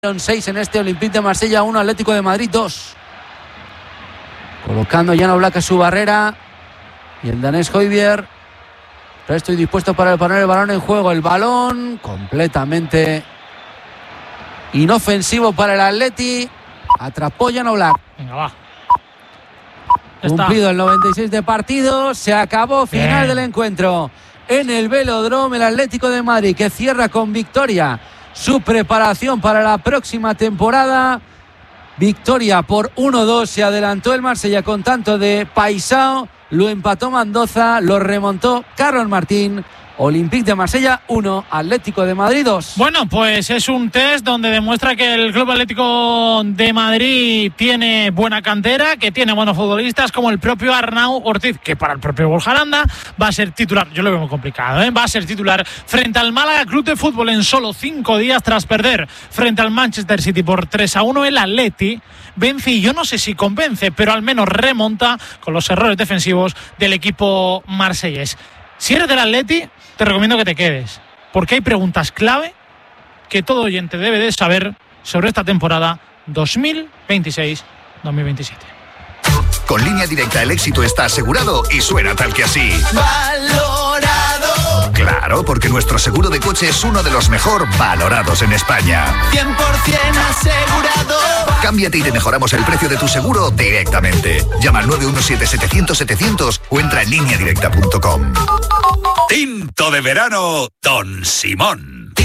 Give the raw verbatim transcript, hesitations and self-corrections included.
seis en este Olympique de Marsella, uno Atlético de Madrid dos. Colocando Jan Oblak a su barrera y el danés Højbjerg. Estoy dispuesto para poner el balón en juego. El balón completamente inofensivo para el Atleti. Atrapó Jan Oblak. Venga, va. Cumplido el noventa y seis de partido. Se acabó. Final Bien. del encuentro en el Velódromo. El Atlético de Madrid que cierra con victoria su preparación para la próxima temporada. Victoria por uno dos. Se adelantó el Marsella con tanto de Paisao. Lo empató Mendoza. Lo remontó Carlos Martín. Olympique de Marsella uno, Atlético de Madrid dos. Bueno, pues es un test donde demuestra que el Club Atlético de Madrid tiene buena cantera, que tiene buenos futbolistas como el propio Arnau Ortiz, que para el propio Borja Aranda va a ser titular, yo lo veo muy complicado, ¿eh? va a ser titular frente al Málaga Club de Fútbol en solo cinco días tras perder frente al Manchester City por tres a uno. El Atleti vence y yo no sé si convence, pero al menos remonta con los errores defensivos del equipo marsellés. Si eres del Atleti, te recomiendo que te quedes, porque hay preguntas clave que todo oyente debe de saber sobre esta temporada dos mil veintiséis dos mil veintisiete. Con Línea Directa el éxito está asegurado y suena tal que así. ¡Valorado! Claro, porque nuestro seguro de coche es uno de los mejor valorados en España. cien por ciento asegurado. Cámbiate y te mejoramos el precio de tu seguro directamente. Llama al nueve uno siete setecientos setecientos o entra en línea directa punto com. Tinto de verano Don Simón.